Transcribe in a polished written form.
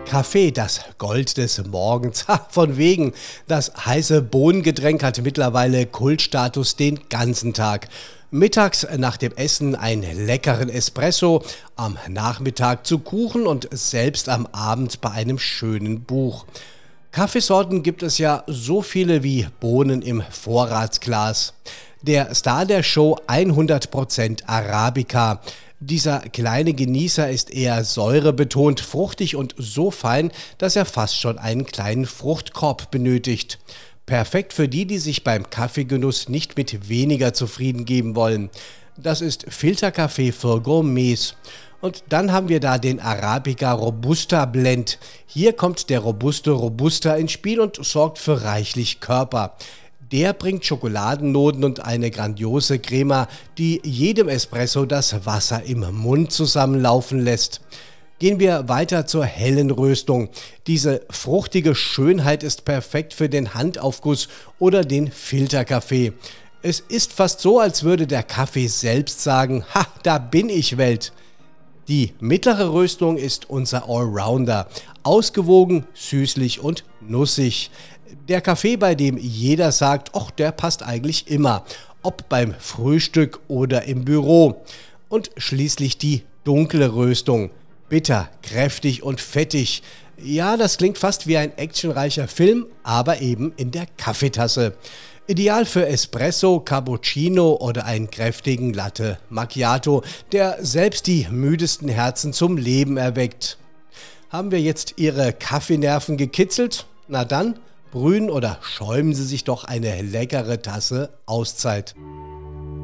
Kaffee, das Gold des Morgens. Ha, von wegen. Das heiße Bohnengetränk hat mittlerweile Kultstatus den ganzen Tag. Mittags nach dem Essen einen leckeren Espresso, am Nachmittag zu Kuchen und selbst am Abend bei einem schönen Buch. Kaffeesorten gibt es ja so viele wie Bohnen im Vorratsglas. Der Star der Show 100% Arabica. Dieser kleine Genießer ist eher säurebetont, fruchtig und so fein, dass er fast schon einen kleinen Fruchtkorb benötigt. Perfekt für die, die sich beim Kaffeegenuss nicht mit weniger zufrieden geben wollen. Das ist Filterkaffee für Gourmets. Und dann haben wir da den Arabica Robusta Blend. Hier kommt der robuste Robusta ins Spiel und sorgt für reichlich Körper. Der bringt Schokoladennoten und eine grandiose Crema, die jedem Espresso das Wasser im Mund zusammenlaufen lässt. Gehen wir weiter zur hellen Röstung. Diese fruchtige Schönheit ist perfekt für den Handaufguss oder den Filterkaffee. Es ist fast so, als würde der Kaffee selbst sagen: Ha, da bin ich Welt. Die mittlere Röstung ist unser Allrounder. Ausgewogen, süßlich und nussig. Der Kaffee, bei dem jeder sagt, ach, der passt eigentlich immer. Ob beim Frühstück oder im Büro. Und schließlich die dunkle Röstung. Bitter, kräftig und fettig. Ja, das klingt fast wie ein actionreicher Film, aber eben in der Kaffeetasse. Ideal für Espresso, Cappuccino oder einen kräftigen Latte Macchiato, der selbst die müdesten Herzen zum Leben erweckt. Haben wir jetzt Ihre Kaffeenerven gekitzelt? Na dann, brühen oder schäumen Sie sich doch eine leckere Tasse Auszeit.